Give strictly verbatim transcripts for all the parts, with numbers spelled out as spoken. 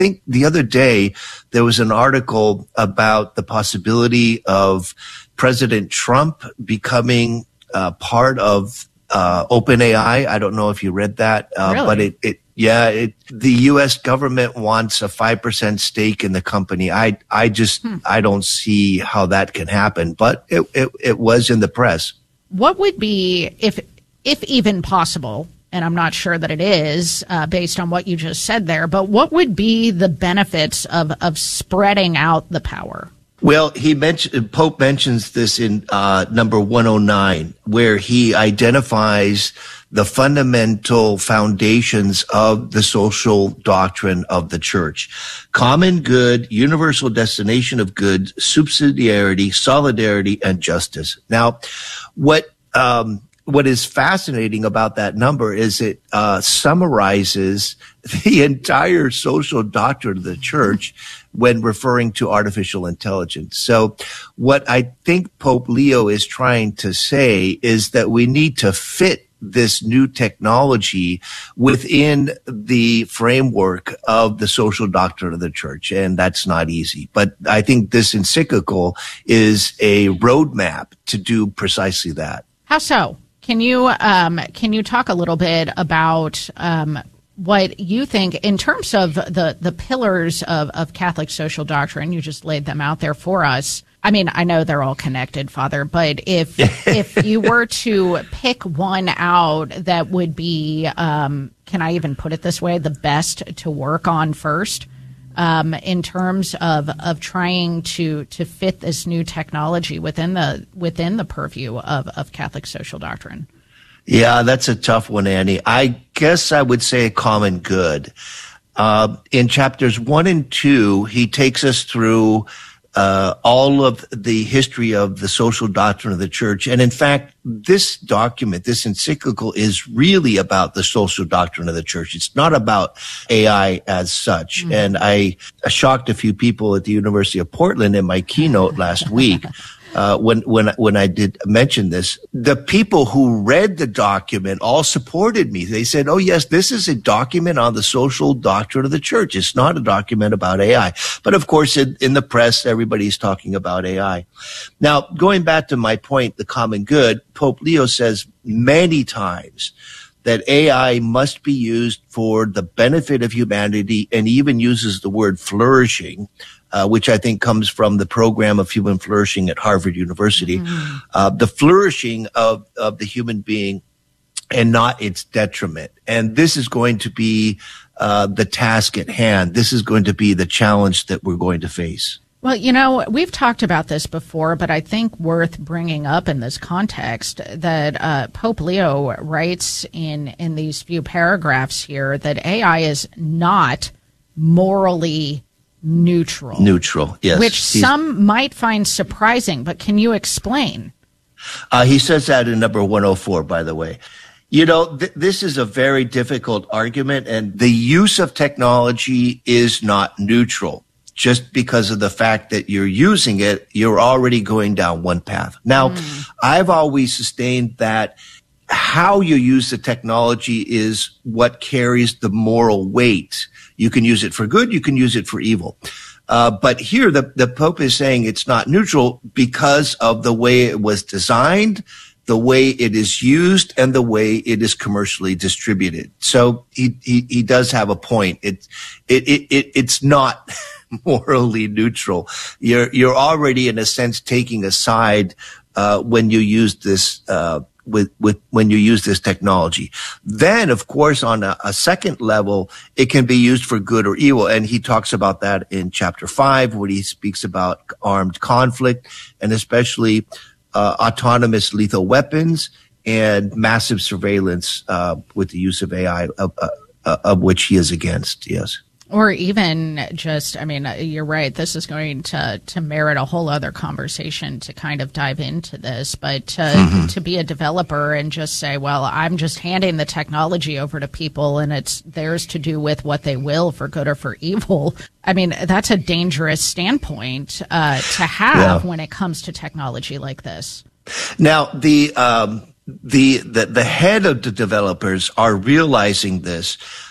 think the other day there was an article about the possibility of President Trump becoming uh, part of uh, OpenAI. I don't know if you read that, uh, really? but it, it yeah, it, the U S government wants a five percent stake in the company. I, I just, hmm. I don't see how that can happen, but it, it, it was in the press. What would be, if, if even possible, and I'm not sure that it is uh, based on what you just said there, but what would be the benefits of, of spreading out the power? Well, he mentioned, Pope mentions this in uh, number one oh nine, where he identifies the fundamental foundations of the social doctrine of the church. Common good, universal destination of good, subsidiarity, solidarity, and justice. Now, what um, what is fascinating about that number is it uh, summarizes the entire social doctrine of the church when referring to artificial intelligence. So what I think Pope Leo is trying to say is that we need to fit this new technology within the framework of the social doctrine of the church. And that's not easy. But I think this encyclical is a roadmap to do precisely that. How so? Can you um, can you talk a little bit about um, what you think in terms of the, the pillars of, of Catholic social doctrine? You just laid them out there for us. I mean, I know they're all connected, Father, but if if you were to pick one out that would be, um, can I even put it this way, the best to work on first um, in terms of of trying to to fit this new technology within the within the purview of, of Catholic social doctrine? Yeah, that's a tough one, Annie. I guess I would say common good. Uh, in chapters one and two, he takes us through Uh, all of the history of the social doctrine of the church. And in fact, this document, this encyclical is really about the social doctrine of the church. It's not about A I as such. Mm-hmm. And I, I shocked a few people at the University of Portland in my keynote last week. Uh, when, when, when I did mention this, the people who read the document all supported me. They said, oh yes, this is a document on the social doctrine of the church. It's not a document about A I. But of course, in, in the press, everybody's talking about A I. Now, going back to my point, the common good, Pope Leo says many times that A I must be used for the benefit of humanity, and even uses the word flourishing, Uh, which I think comes from the program of human flourishing at Harvard University, mm-hmm. uh, the flourishing of, of the human being and not its detriment. And this is going to be uh, the task at hand. This is going to be the challenge that we're going to face. Well, you know, we've talked about this before, but I think worth bringing up in this context that uh, Pope Leo writes in, in these few paragraphs here that A I is not morally neutral. Neutral, yes. Which He's, some might find surprising, but can you explain? Uh, he says that in number one oh four, by the way. You know, th- this is a very difficult argument, and the use of technology is not neutral. Just because of the fact that you're using it, you're already going down one path. Now, mm. I've always sustained that how you use the technology is what carries the moral weight. You can use it for good. You can use it for evil. Uh, but here the, the Pope is saying it's not neutral because of the way it was designed, the way it is used, and the way it is commercially distributed. So he, he, he does have a point. It, it, it, it it's not morally neutral. You're, you're already in a sense taking a side, uh, when you use this, uh, with, with, when you use this technology. Then, of course, on a, a second level, it can be used for good or evil. And he talks about that in chapter five, where he speaks about armed conflict, and especially, uh, autonomous lethal weapons and massive surveillance, uh, with the use of A I, of, uh, of which he is against. Yes. Or even just, I mean, you're right, this is going to, to merit a whole other conversation to kind of dive into this. But to, mm-hmm. to be a developer and just say, well, I'm just handing the technology over to people and it's theirs to do with what they will for good or for evil. I mean, that's a dangerous standpoint uh, to have yeah. when it comes to technology like this. Now, the, um, the, the, the head of the developers are realizing this.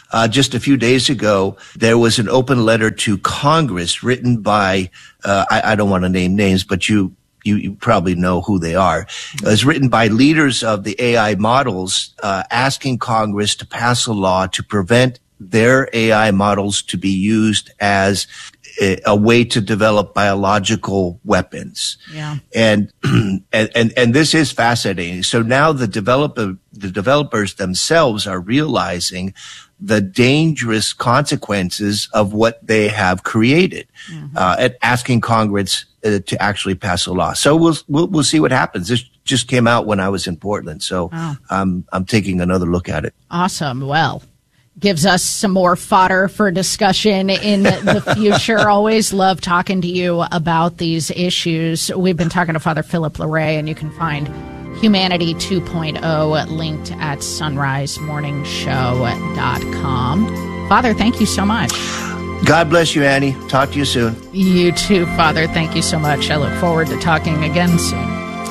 uh, just a few days ago, there was an open letter to Congress written by, uh, I, I don't want to name names, but you, you, you probably know who they are. It was written by leaders of the A I models, uh, asking Congress to pass a law to prevent their A I models to be used as a, a way to develop biological weapons. Yeah. And, and, and, and this is fascinating. So now the developer, the developers themselves are realizing the dangerous consequences of what they have created, mm-hmm. uh, and asking Congress uh, to actually pass a law. So we'll, we'll, we'll see what happens. This just came out when I was in Portland. So oh. I'm, I'm taking another look at it. Awesome. Well, gives us some more fodder for discussion in the future. Always love talking to you about these issues. We've been talking to Father Philip Larray, and you can find Humanity two point oh linked at sunrise morning show dot com. Father, thank you so much. God bless you, Annie. Talk to you soon. You too, Father. Thank you so much. I look forward to talking again soon.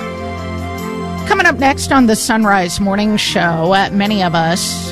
Coming up next on the Sunrise Morning Show, uh, many of us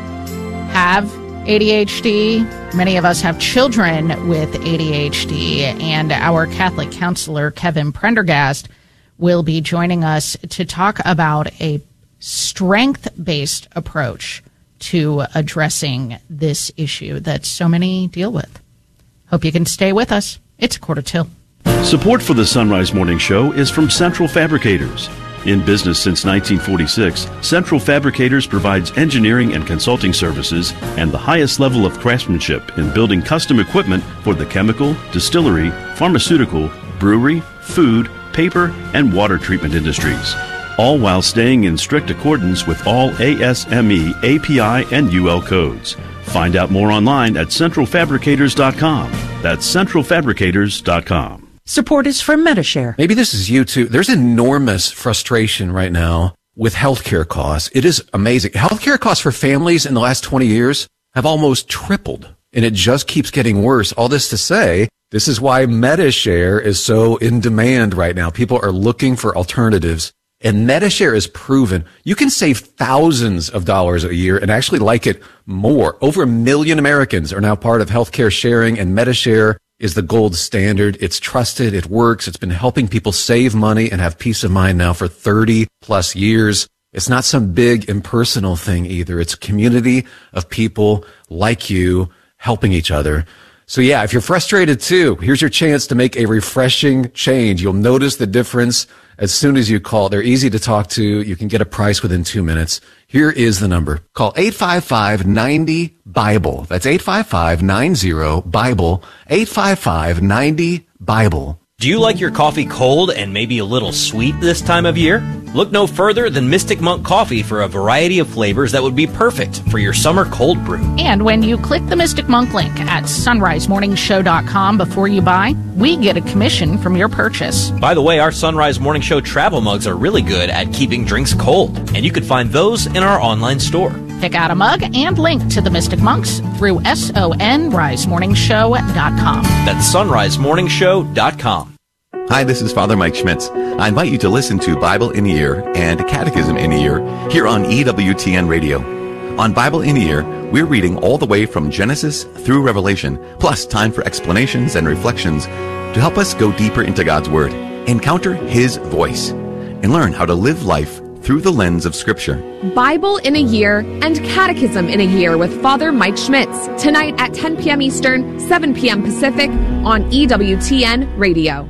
have A D H D. Many of us have children with A D H D, and our Catholic counselor, Kevin Prendergast, will be joining us to talk about a strength-based approach to addressing this issue that so many deal with. Hope you can stay with us. It's a quarter till. Support for the Sunrise Morning Show is from Central Fabricators. In business since nineteen forty-six, Central Fabricators provides engineering and consulting services and the highest level of craftsmanship in building custom equipment for the chemical, distillery, pharmaceutical, brewery, food, paper, and water treatment industries, all while staying in strict accordance with all A S M E, A P I, and U L codes. Find out more online at central fabricators dot com. That's central fabricators dot com. Support is from Medi-Share. Maybe this is you too. There's enormous frustration right now with healthcare costs. It is amazing. Healthcare costs for families in the last twenty years have almost tripled, and it just keeps getting worse. All this to say, this is why Medi-Share is so in demand right now. People are looking for alternatives, and Medi-Share is proven you can save thousands of dollars a year and actually like it more. Over a million Americans are now part of healthcare sharing, and Medi-Share is the gold standard. It's trusted. It works. It's been helping people save money and have peace of mind now for thirty plus years. It's not some big impersonal thing either. It's a community of people like you helping each other. So yeah, if you're frustrated too, here's your chance to make a refreshing change. You'll notice the difference as soon as you call. They're easy to talk to. You can get a price within two minutes. Here is the number. Call eight five five, nine zero, BIBLE. That's eight five five, nine zero, BIBLE. eight five five, nine zero, BIBLE. Do you like your coffee cold and maybe a little sweet this time of year? Look no further than Mystic Monk Coffee for a variety of flavors that would be perfect for your summer cold brew. And when you click the Mystic Monk link at sunrise morning show dot com before you buy, we get a commission from your purchase. By the way, our Sunrise Morning Show travel mugs are really good at keeping drinks cold, and you can find those in our online store. Pick out a mug and link to the Mystic Monks through sunrise morning show dot com. That's sunrise morning show dot com. Hi, this is Father Mike Schmitz. I invite you to listen to Bible in a Year and Catechism in a Year here on E W T N Radio. On Bible in a Year, we're reading all the way from Genesis through Revelation, plus time for explanations and reflections to help us go deeper into God's Word, encounter His voice, and learn how to live life through the lens of Scripture. Bible in a Year and Catechism in a Year with Father Mike Schmitz, tonight at ten p.m. Eastern, seven p.m. Pacific on E W T N Radio.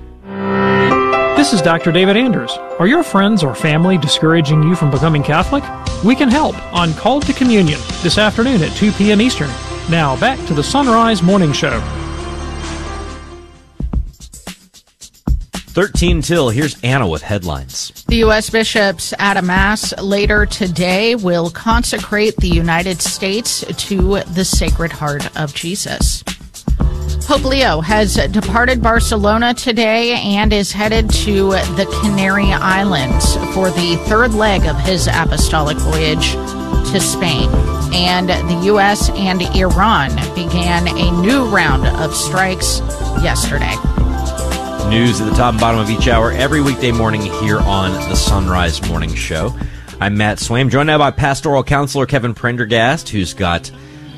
This is Doctor David Anders. Are your friends or family discouraging you from becoming Catholic? We can help on Called to Communion this afternoon at two p.m. Eastern. Now back to the Sunrise Morning Show. thirteen till, here's Anna with headlines. The U S bishops at a mass later today will consecrate the United States to the Sacred Heart of Jesus. Pope Leo has departed Barcelona today and is headed to the Canary Islands for the third leg of his apostolic voyage to Spain. And the U S and Iran began a new round of strikes yesterday. News at the top and bottom of each hour every weekday morning here on the Sunrise Morning Show. I'm Matt Swaim, joined now by pastoral counselor Kevin Prendergast, who's got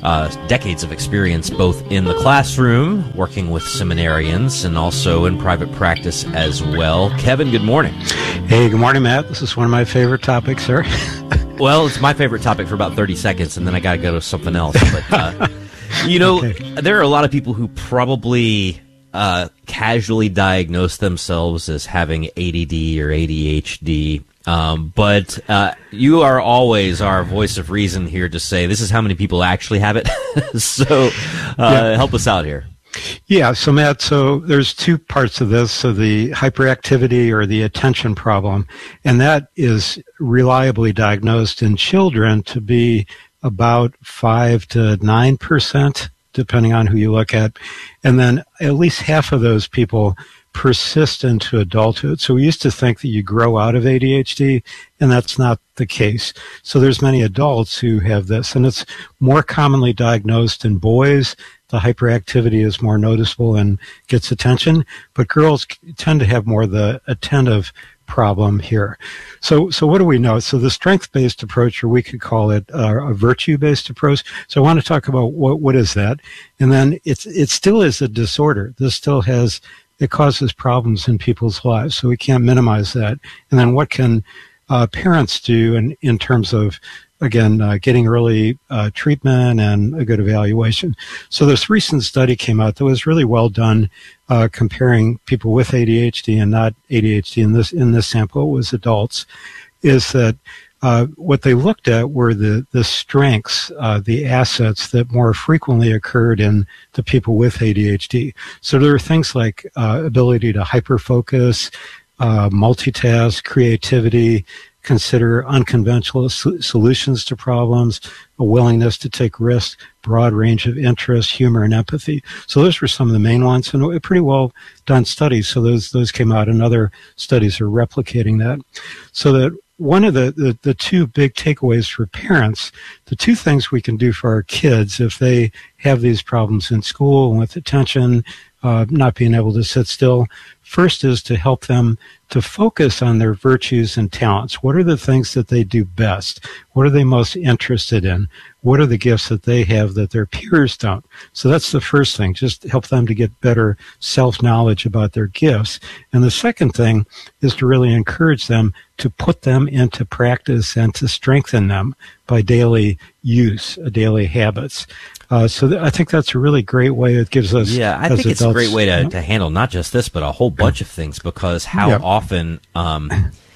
uh, decades of experience both in the classroom, working with seminarians, and also in private practice as well. Kevin, good morning. Hey, good morning, Matt. This is one of my favorite topics, sir. Well, it's my favorite topic for about thirty seconds, and then I got to go to something else. But, uh, you know, okay. There are a lot of people who probably uh, casually diagnose themselves as having A D D or A D H D. Um, but uh, you are always our voice of reason here to say this is how many people actually have it. so uh, yeah. Help us out here. Yeah, so Matt, so there's two parts of this. So the hyperactivity or the attention problem, and that is reliably diagnosed in children to be about five to nine percent, depending on who you look at. And then at least half of those people persist into adulthood. So we used to think that you grow out of A D H D, and that's not the case. So there's many adults who have this, and it's more commonly diagnosed in boys. The hyperactivity is more noticeable and gets attention, but girls tend to have more the attentive problem here. So, so what do we know? So the strength-based approach, or we could call it uh, a virtue-based approach. So I want to talk about what, what is that? And then it's, it still is a disorder. This still has, it causes problems in people's lives. So we can't minimize that. And then what can uh, parents do in, in terms of, again, uh, getting early uh, treatment and a good evaluation. So this recent study came out that was really well done, uh, comparing people with A D H D and not A D H D. In this in this sample, it was adults. Is that uh, what they looked at were the the strengths, uh, the assets that more frequently occurred in the people with A D H D. So there are things like uh, ability to hyperfocus, uh, multitask, creativity, consider unconventional so- solutions to problems, a willingness to take risks, broad range of interests, humor, and empathy. So those were some of the main ones, and a pretty well done studies. So those those came out, and other studies are replicating that. So that one of the, the, the two big takeaways for parents, the two things we can do for our kids if they have these problems in school and with attention, uh, not being able to sit still, first is to help them to focus on their virtues and talents. What are the things that they do best? What are they most interested in? What are the gifts that they have that their peers don't? So that's the first thing, just help them to get better self-knowledge about their gifts. And the second thing is to really encourage them to put them into practice and to strengthen them by daily use, uh, daily habits. Uh, so th- I think that's a really great way. It gives us, yeah, I think adults, it's a great way to, you know? to handle not just this, but a whole bunch of things, because how yeah. often, um,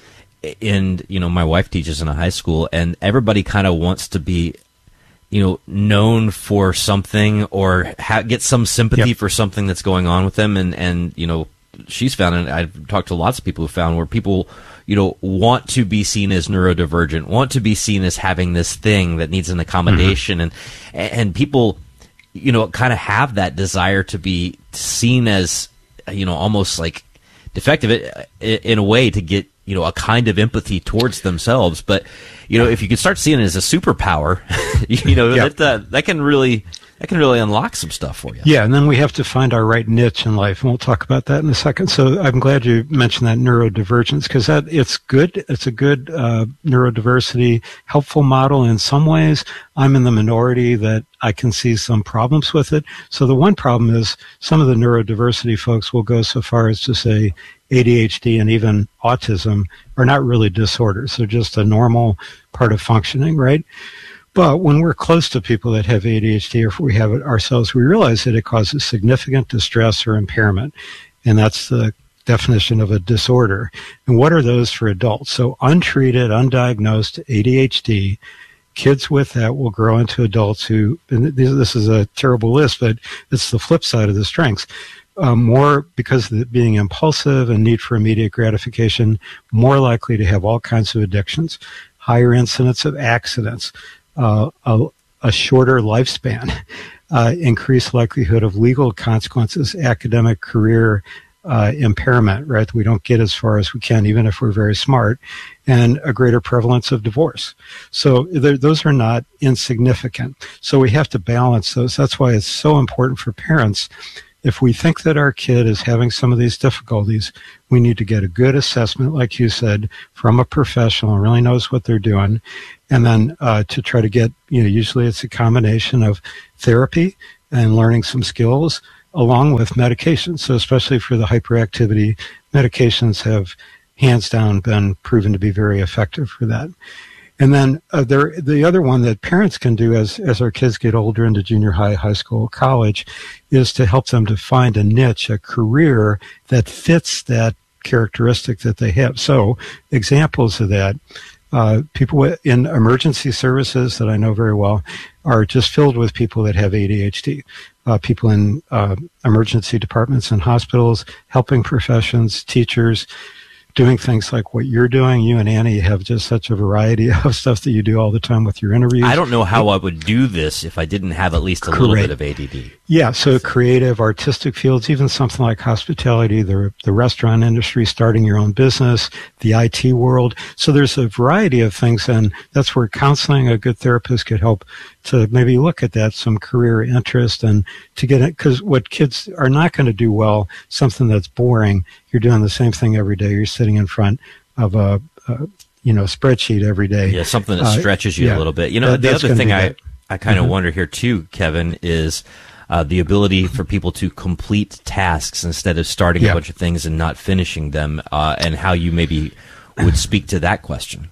and, you know, my wife teaches in a high school, and everybody kind of wants to be, you know, known for something or ha- get some sympathy yep. for something that's going on with them. And, and, you know, she's found, and I've talked to lots of people who found where people, you know, want to be seen as neurodivergent, want to be seen as having this thing that needs an accommodation. Mm-hmm. And, and people, you know, kind of have that desire to be seen as, you know, almost like defective in a way to get, you know, a kind of empathy towards themselves. But, you know, if you could start seeing it as a superpower, you know, yep. that, uh, that can really, that can really unlock some stuff for you. Yeah. And then we have to find our right niche in life. And we'll talk about that in a second. So I'm glad you mentioned that neurodivergence, because that it's good. It's a good, uh, neurodiversity, helpful model in some ways. I'm in the minority that I can see some problems with it. So the one problem is some of the neurodiversity folks will go so far as to say A D H D and even autism are not really disorders. They're just a normal part of functioning, right? But when we're close to people that have A D H D, or if we have it ourselves, we realize that it causes significant distress or impairment. And that's the definition of a disorder. And what are those for adults? So untreated, undiagnosed A D H D, kids with that will grow into adults who, and this is a terrible list, but it's the flip side of the strengths. Um, more, because of it being impulsive and need for immediate gratification, more likely to have all kinds of addictions, higher incidence of accidents, uh, a, a shorter lifespan, uh, increased likelihood of legal consequences, academic career uh, impairment, right? We don't get as far as we can, even if we're very smart, and a greater prevalence of divorce. So those are not insignificant. So we have to balance those. That's why it's so important for parents if we think that our kid is having some of these difficulties, we need to get a good assessment, like you said, from a professional who really knows what they're doing. And then uh, to try to get, you know, usually it's a combination of therapy and learning some skills along with medications. So especially for the hyperactivity, medications have hands down been proven to be very effective for that. And then uh, there, the other one that parents can do as, as our kids get older into junior high, high school, college, is to help them to find a niche, a career that fits that characteristic that they have. So examples of that, uh, people in emergency services that I know very well are just filled with people that have A D H D. Uh, people in uh, emergency departments and hospitals, helping professions, teachers, doing things like what you're doing. You and Annie have just such a variety of stuff that you do all the time with your interviews. I don't know how I would do this if I didn't have at least a Correct. little bit of A D D. Yeah, so creative, artistic fields, even something like hospitality, the the restaurant industry, starting your own business, the I T world. So there's a variety of things, and that's where counseling, a good therapist could help to maybe look at that, some career interest, and to get it, because what kids are not going to do well, something that's boring, you're doing the same thing every day, you're sitting in front of a, a you know, spreadsheet every day. Yeah, something that uh, stretches you yeah, a little bit. You know, that, the other thing I, I kind of mm-hmm. wonder here too, Kevin, is uh, the ability for people to complete tasks instead of starting yeah. a bunch of things and not finishing them, uh, and how you maybe would speak to that question.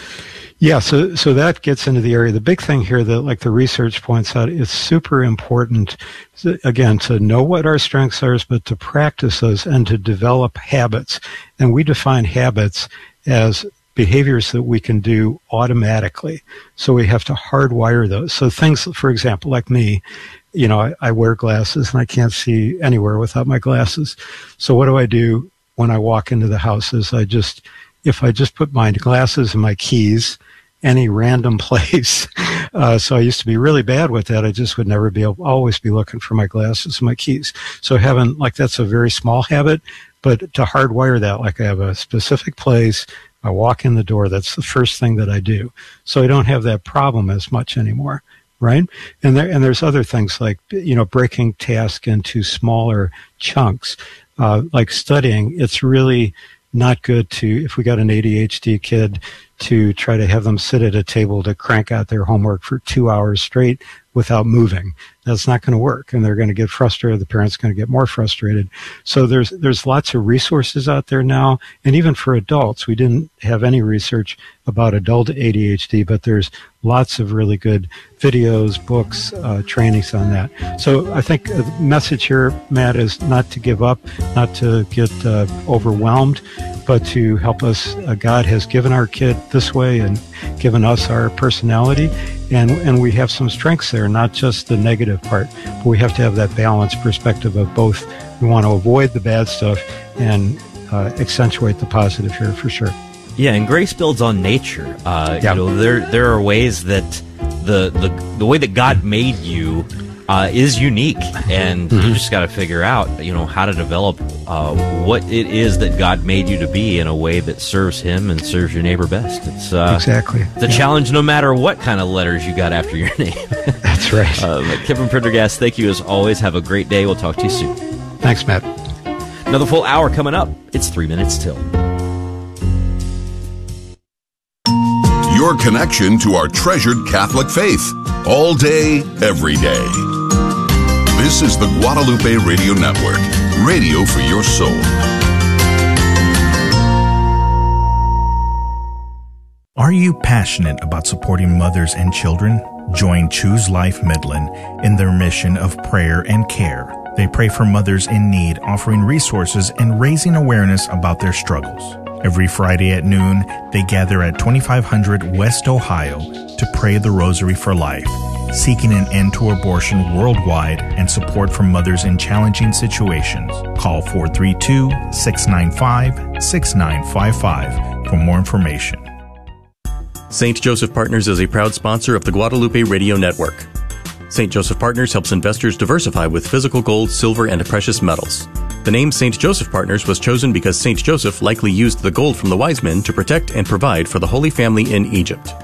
Yeah, so so that gets into the area. The big thing here that, like the research points out, is super important, again, to know what our strengths are, but to practice those and to develop habits. And we define habits as behaviors that we can do automatically. So we have to hardwire those. So things, for example, like me, you know, I, I wear glasses and I can't see anywhere without my glasses. So what do I do when I walk into the house is I just, if I just put my glasses and my keys any random place. Uh, so I used to be really bad with that. I just would never be able, always be looking for my glasses and my keys. So having, like, that's a very small habit, but to hardwire that, like I have a specific place, I walk in the door, that's the first thing that I do. So I don't have that problem as much anymore. Right? And there, and there's other things like, you know, breaking tasks into smaller chunks, uh, like studying. It's really not good to, if we got an A D H D kid, to try to have them sit at a table to crank out their homework for two hours straight without moving. That's not going to work, and they're going to get frustrated. The parent's going to get more frustrated. So there's there's lots of resources out there now, and even for adults, we didn't have any research about adult A D H D, but there's lots of really good videos, books, uh, trainings on that. So I think the message here, Matt, is not to give up, not to get uh, overwhelmed, but to help us. Uh, God has given our kid this way and given us our personality, and and we have some strengths there, not just the negative part, but we have to have that balanced perspective of both. We want to avoid the bad stuff and uh, accentuate the positive here for sure. Yeah, and grace builds on nature. Uh, yeah. You know, there there are ways that the the the way that God made you uh, is unique, and mm-hmm. you just got to figure out, you know, how to develop uh, what it is that God made you to be in a way that serves Him and serves your neighbor best. It's uh, exactly the yeah. challenge, no matter what kind of letters you got after your name. That's right. uh, Kevin Prendergast, thank you as always. Have a great day. We'll talk to you soon. Thanks, Matt. Another full hour coming up. It's three minutes till. Your connection to our treasured Catholic faith, all day, every day. This is the Guadalupe Radio Network, radio for your soul. Are you passionate about supporting mothers and children? Join Choose Life Midland in their mission of prayer and care. They pray for mothers in need, offering resources and raising awareness about their struggles. Every Friday at noon, they gather at twenty-five hundred West Ohio to pray the Rosary for Life, seeking an end to abortion worldwide and support for mothers in challenging situations. Call four three two, six nine five, six nine five five for more information. Saint Joseph Partners is a proud sponsor of the Guadalupe Radio Network. Saint Joseph Partners helps investors diversify with physical gold, silver, and precious metals. The name Saint Joseph Partners was chosen because Saint Joseph likely used the gold from the wise men to protect and provide for the Holy Family in Egypt.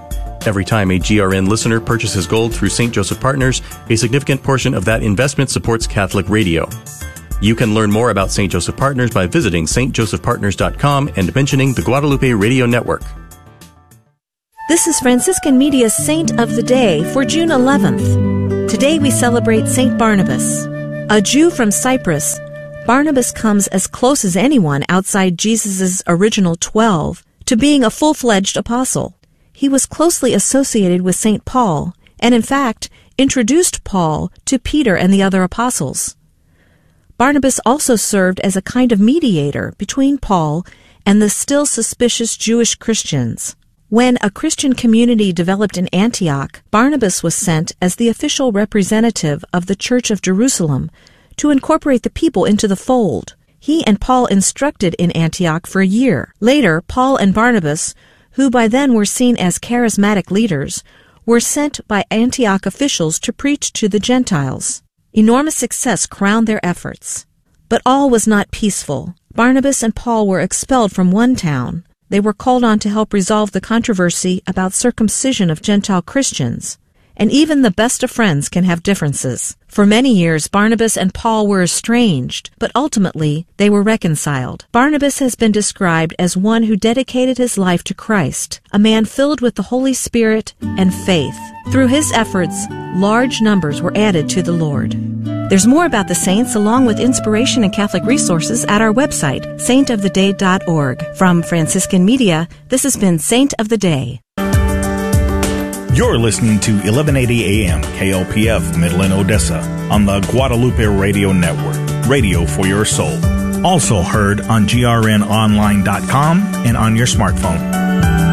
Every time a G R N listener purchases gold through Saint Joseph Partners, a significant portion of that investment supports Catholic radio. You can learn more about Saint Joseph Partners by visiting s t joseph partners dot com and mentioning the Guadalupe Radio Network. This is Franciscan Media's Saint of the Day for June eleventh. Today we celebrate Saint Barnabas. A Jew from Cyprus, Barnabas comes as close as anyone outside Jesus' original twelve to being a full-fledged apostle. He was closely associated with Saint Paul, and in fact, introduced Paul to Peter and the other apostles. Barnabas also served as a kind of mediator between Paul and the still suspicious Jewish Christians. When a Christian community developed in Antioch, Barnabas was sent as the official representative of the Church of Jerusalem to incorporate the people into the fold. He and Paul instructed in Antioch for a year. Later, Paul and Barnabas, who by then were seen as charismatic leaders, were sent by Antioch officials to preach to the Gentiles. Enormous success crowned their efforts. But all was not peaceful. Barnabas and Paul were expelled from one town. They were called on to help resolve the controversy about circumcision of Gentile Christians. And even the best of friends can have differences. For many years, Barnabas and Paul were estranged, but ultimately they were reconciled. Barnabas has been described as one who dedicated his life to Christ, a man filled with the Holy Spirit and faith. Through his efforts, large numbers were added to the Lord. There's more about the saints along with inspiration and Catholic resources at our website, saint of the day dot org. From Franciscan Media, this has been Saint of the Day. You're listening to eleven eighty A M K L P F Midland, Odessa on the Guadalupe Radio Network, radio for your soul. Also heard on G R N online dot com and on your smartphone.